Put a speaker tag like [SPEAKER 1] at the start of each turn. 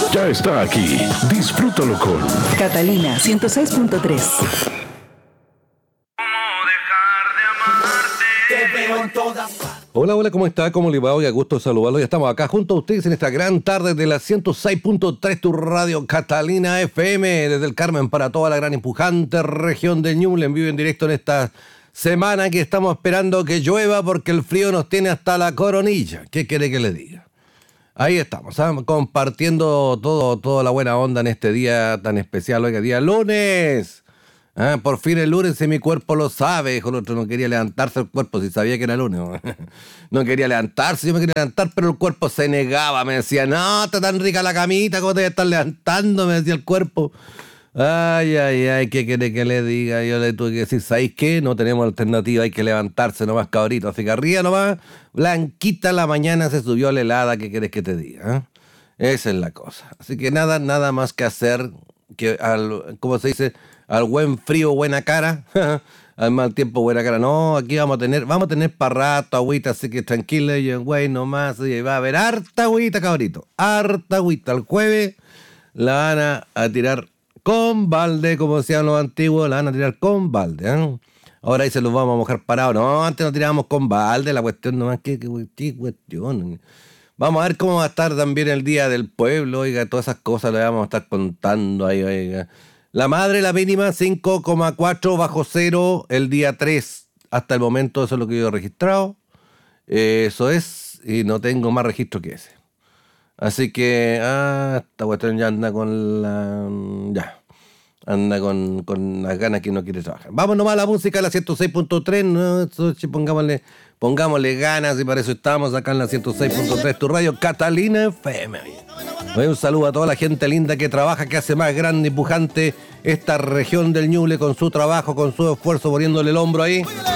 [SPEAKER 1] Ya está aquí. Disfrútalo con
[SPEAKER 2] Catalina 106.3.
[SPEAKER 3] Hola, hola, ¿cómo está? ¿Cómo le va? Hoy a gusto saludarlo. Ya estamos acá junto a ustedes en esta gran tarde de la 106.3, tu radio Catalina FM, desde el Carmen para toda la gran empujante región del Ñuble, en vivo en directo en esta semana que estamos esperando que llueva porque el frío nos tiene hasta la coronilla. ¿Qué quiere que le diga? Ahí estamos, compartiendo toda la buena onda en este día tan especial, oiga, día lunes. Por fin el lunes, si mi cuerpo lo sabe, dijo el otro, no quería levantarse el cuerpo, si sabía que era lunes. No quería levantarse, yo me quería levantar, pero el cuerpo se negaba, me decía, no, está tan rica la camita, ¿cómo te voy a estar levantando? Me decía el cuerpo. Ay, ¿qué quiere que le diga? Yo le tuve que decir, ¿sabéis qué? No tenemos alternativa, hay que levantarse nomás, cabrito. Así que arriba nomás, blanquita la mañana se subió la helada, ¿qué quieres que te diga? Esa es la cosa. Así que nada más que hacer, que ¿cómo se dice? Al buen frío, buena cara. Al mal tiempo, buena cara. No, aquí vamos a tener para rato, agüita, así que tranquilo, yo, güey, nomás. Y va a haber harta agüita, cabrito. Harta agüita. El jueves la van a tirar con balde, como decían los antiguos, la van a tirar con balde. Ahora ahí se los vamos a mojar parados. No, antes no tirábamos con balde, la cuestión nomás, ¿qué cuestión? Vamos a ver cómo va a estar también el Día del Pueblo, oiga, todas esas cosas le vamos a estar contando ahí, oiga. La madre, la mínima, 5,4 bajo cero el día 3. Hasta el momento eso es lo que yo he registrado. Eso es, y no tengo más registro que ese. Así que, esta cuestión ya anda con anda con las ganas que no quiere trabajar. Vamos nomás a la música, la 106.3, ¿no? Eso, pongámosle ganas, y para eso estamos acá en la 106.3, tu radio Catalina FM. Un saludo a toda la gente linda que trabaja, que hace más grande y pujante esta región del Ñuble con su trabajo, con su esfuerzo, poniéndole el hombro ahí.